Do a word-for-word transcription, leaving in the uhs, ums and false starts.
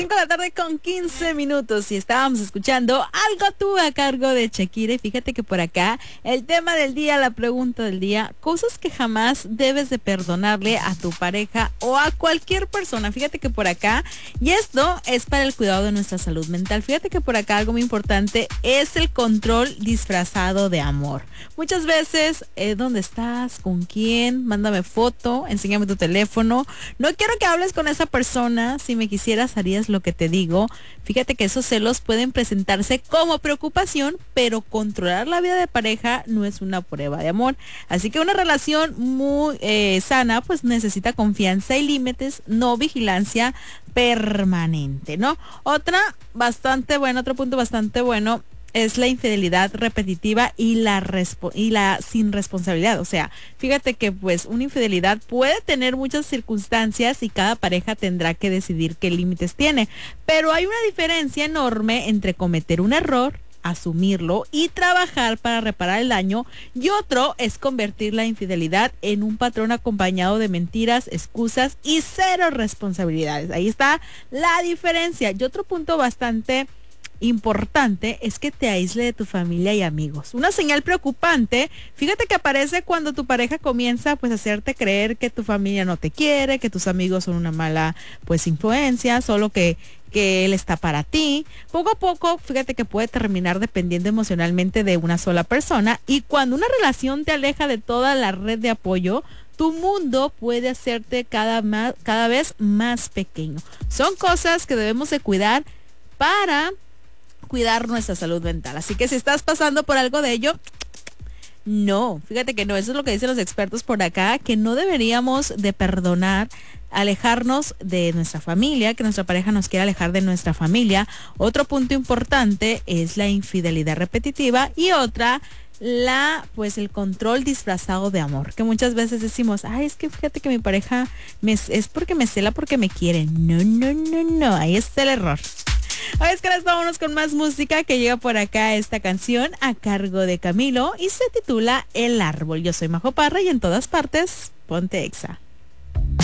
cinco de la tarde con quince minutos y estábamos escuchando Algo Tú a cargo de Shakira. Y fíjate que por acá el tema del día, la pregunta del día, cosas que jamás debes de perdonarle a tu pareja o a cualquier persona. Fíjate que por acá, y esto es para el cuidado de nuestra salud mental. Fíjate que por acá algo muy importante es el control disfrazado de amor. Muchas veces, eh, ¿dónde estás? ¿Con quién? Mándame foto, enséñame tu teléfono. No quiero que hables con esa persona. Si me quisieras, harías lo que te digo. Fíjate que esos celos pueden presentarse como preocupación, pero controlar la vida de pareja no es una prueba de amor. Así que una relación muy eh, sana, pues necesita confianza y límites, no vigilancia permanente, ¿no? Otra bastante buena, otro punto bastante bueno es la infidelidad repetitiva y la respo- y la sin responsabilidad. O sea, fíjate que pues una infidelidad puede tener muchas circunstancias y cada pareja tendrá que decidir qué límites tiene. Pero hay una diferencia enorme entre cometer un error, asumirlo y trabajar para reparar el daño, y otro es convertir la infidelidad en un patrón acompañado de mentiras, excusas y cero responsabilidades. Ahí está la diferencia. Y otro punto bastante importante es que te aísle de tu familia y amigos. Una señal preocupante, fíjate que aparece cuando tu pareja comienza pues a hacerte creer que tu familia no te quiere, que tus amigos son una mala pues influencia, solo que que él está para ti. Poco a poco, fíjate que puede terminar dependiendo emocionalmente de una sola persona, y cuando una relación te aleja de toda la red de apoyo, tu mundo puede hacerte cada, más, cada vez más pequeño. Son cosas que debemos de cuidar para cuidar nuestra salud mental. Así que si estás pasando por algo de ello, no, fíjate que no, eso es lo que dicen los expertos por acá, que no deberíamos de perdonar, alejarnos de nuestra familia, que nuestra pareja nos quiera alejar de nuestra familia. Otro punto importante es la infidelidad repetitiva, y otra, la pues el control disfrazado de amor, que muchas veces decimos, ay, es que fíjate que mi pareja me, es porque me cela, porque me quiere. No, no, no, no, ahí está el error. Hoy es que les vámonos con más música, que llega por acá esta canción a cargo de Camilo y se titula El Árbol. Yo soy Majo Parra y en todas partes, ponte Exa.